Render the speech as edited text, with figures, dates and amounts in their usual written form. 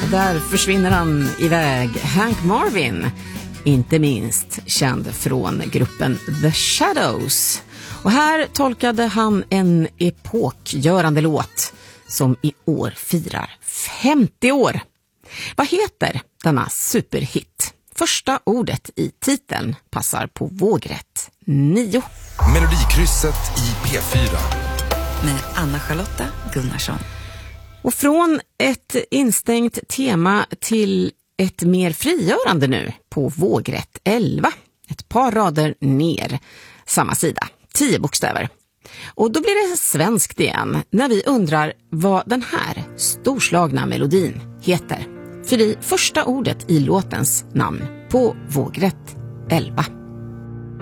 där försvinner han iväg. Hank Marvin, inte minst känd från gruppen The Shadows. Och här tolkade han en epokgörande låt som i år firar 50 år. Vad heter denna superhit? Första ordet i titeln passar på vågrätt 9. Melodikrysset i P4 med Anna-Charlotta Gunnarsson. Och från ett instängt tema till ett mer frigörande nu på vågrätt 11. Ett par rader ner, samma sida, 10 bokstäver. Och då blir det svenskt igen när vi undrar vad den här storslagna melodin heter. För det första ordet i låtens namn på vågrätt 11.